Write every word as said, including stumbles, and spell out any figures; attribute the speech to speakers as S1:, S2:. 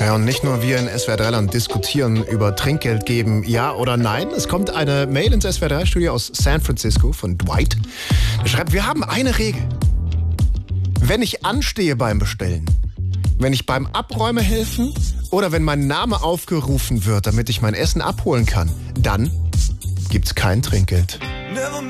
S1: Ja, und nicht nur wir in S W R drei Land diskutieren über Trinkgeld geben, ja oder nein. Es kommt eine Mail ins S W R drei Studio aus San Francisco von Dwight. Er schreibt, wir haben eine Regel. Wenn ich anstehe beim Bestellen, wenn ich beim Abräumen helfen oder wenn mein Name aufgerufen wird, damit ich mein Essen abholen kann, dann gibt's kein Trinkgeld.